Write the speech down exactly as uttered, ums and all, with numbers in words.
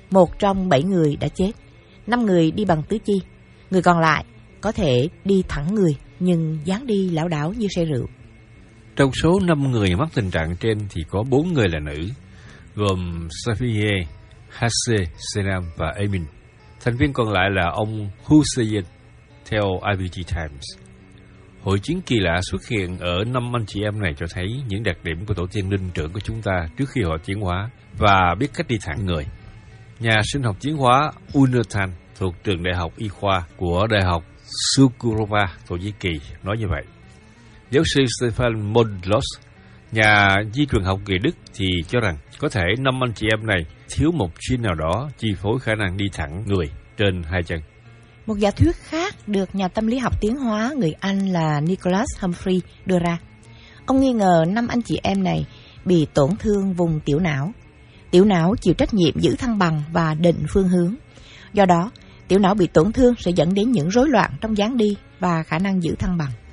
một trong bảy người đã chết, năm người đi bằng tứ chi, người còn lại có thể đi thẳng người nhưng dáng đi lảo đảo như say rượu. Trong số năm người mắc tình trạng trên thì có bốn người là nữ, gồm Safiye, Hase, Senam và Amin. Thành viên còn lại là ông Hussein, theo i vê giê Times. Hội chứng kỳ lạ xuất hiện ở năm anh chị em này cho thấy những đặc điểm của tổ tiên linh trưởng của chúng ta trước khi họ tiến hóa và biết cách đi thẳng người. Nhà sinh học tiến hóa Unatan thuộc trường đại học y khoa của Đại học Çukurova, Thổ Nhĩ Kỳ nói như vậy. Giáo sư Stefan Modlos, nhà di truyền học người Đức thì cho rằng có thể năm anh chị em này thiếu một gene nào đó chi phối khả năng đi thẳng người trên hai chân. Một giả thuyết khác được nhà tâm lý học tiến hóa người Anh là Nicholas Humphrey đưa ra. Ông nghi ngờ năm anh chị em này bị tổn thương vùng tiểu não. Tiểu não chịu trách nhiệm giữ thăng bằng và định phương hướng. Do đó, tiểu não bị tổn thương sẽ dẫn đến những rối loạn trong dáng đi và khả năng giữ thăng bằng.